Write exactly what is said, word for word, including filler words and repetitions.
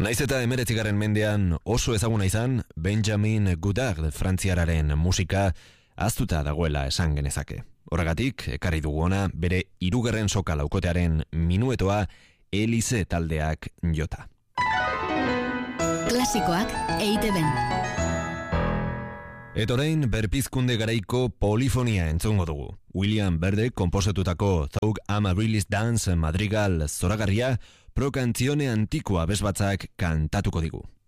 Naiz eta emeretzigarren mendean oso ezaguna izan, Benjamin Godard frantziararen musika ahaztuta dagoela esan genezake. Horregatik, ekarri dugu ona bere hirugarren soka laukotearen minuetoa Elize taldeak jota. Klasikoak E I Te Ben. Eta orain berpizkunde garaiko polifonia entzungo dugu. William Berde konposatutako Thug Amaryllis Dance madrigal zoragarria pro canzione antikoa bezbatzak kantatuko digu.